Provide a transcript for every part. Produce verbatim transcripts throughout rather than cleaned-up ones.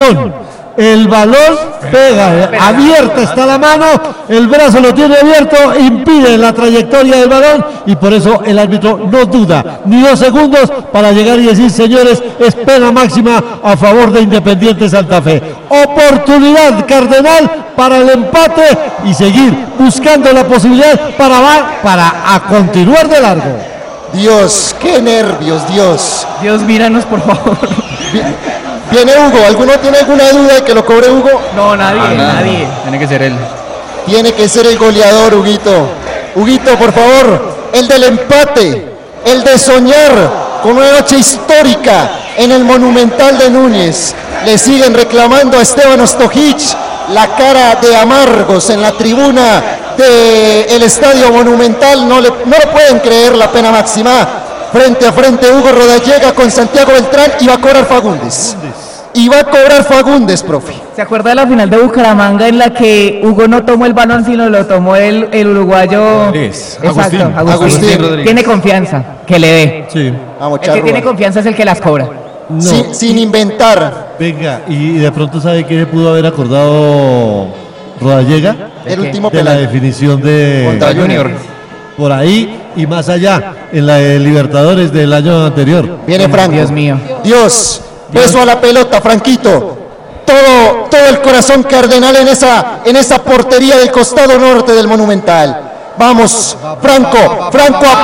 atención. El balón pega, abierta está la mano, el brazo lo tiene abierto, impide la trayectoria del balón y por eso el árbitro no duda ni dos segundos para llegar y decir, señores, es pena máxima a favor de Independiente Santa Fe. Oportunidad Cardenal para el empate y seguir buscando la posibilidad para, para a continuar de largo. Dios, qué nervios, Dios. Dios, míranos por favor. Viene Hugo, ¿alguno tiene alguna duda de que lo cobre Hugo? No, nadie, ah, nada. nadie. Tiene que ser él. Tiene que ser el goleador, Huguito. Huguito, por favor, el del empate, el de soñar con una noche histórica en el Monumental de Núñez. Le siguen reclamando a Esteban Ostojic la cara de amargos en la tribuna del Estadio Monumental. No, le, no lo pueden creer, la pena máxima. Frente a frente Hugo Rodallega con Santiago Beltrán y va a cobrar Fagundes. Y va a cobrar Fagundes, profe. ¿Se acuerda de la final de Bucaramanga en la que Hugo no tomó el balón sino lo tomó el, el uruguayo? Rodríguez. Exacto, Agustín. Agustín. Agustín Rodríguez. Tiene confianza, que le dé. Sí. Vamos, El que Charrúa. tiene confianza es el que las cobra. No. Sin, sin inventar. Venga, y de pronto sabe que pudo haber acordado Rodallega El último de la penal. definición de Contra Junior. por ahí y más allá en la de Libertadores del año anterior. Viene Franco. Dios mío. Dios, beso a la pelota, Franquito. Todo, todo el corazón cardenal en esa, en esa portería del costado norte del Monumental. Vamos, Franco, Franco a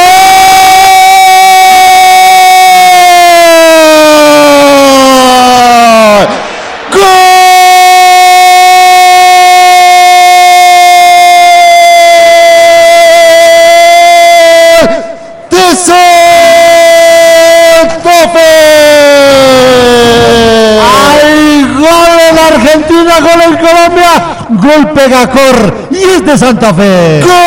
puerta. ¡Gol! ¡De Santa Fe! Gol en Argentina, gol en Colombia, gol Pegacor y es de Santa Fe. ¡Gol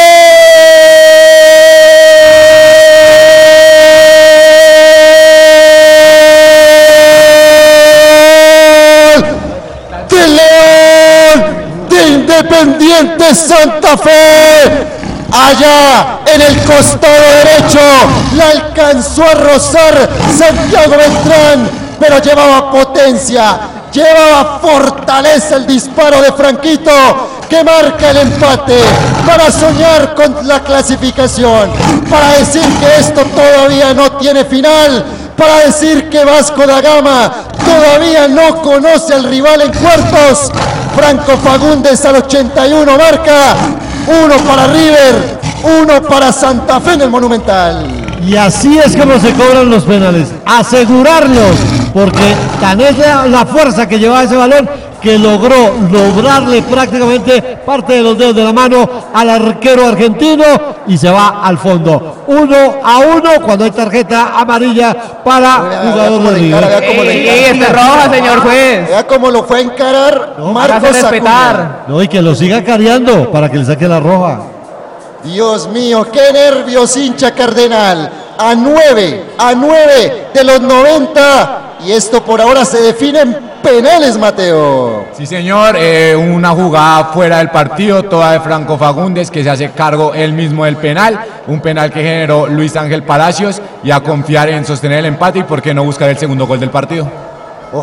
de León de Independiente Santa Fe! Allá en el costado derecho la alcanzó a rozar Santiago Beltrán, pero llevaba potencia, llevaba fortaleza el disparo de Franquito, que marca el empate para soñar con la clasificación, para decir que esto todavía no tiene final, para decir que Vasco da Gama todavía no conoce al rival en cuartos. Franco Fagundes al ochenta y uno marca, uno para River, uno para Santa Fe en el Monumental. Y así es como se cobran los penales, asegurarlos, porque tan es la, la fuerza que llevaba ese balón que logró lograrle prácticamente parte de los dedos de la mano al arquero argentino y se va al fondo. Uno a uno cuando hay tarjeta amarilla para jugador de River. Sí, este roja, señor juez. Vea cómo lo fue a encarar Hágase Marcos Acuña. respetar. No, y que lo siga careando para que le saque la roja. Dios mío, qué nervios, hincha cardenal. A nueve, a nueve de los noventa. Y esto por ahora se define en penales, Mateo. Sí, señor, eh, una jugada fuera del partido, toda de Franco Fagundes, que se hace cargo él mismo del penal, un penal que generó Luis Ángel Palacios, y a confiar en sostener el empate y por qué no buscar el segundo gol del partido.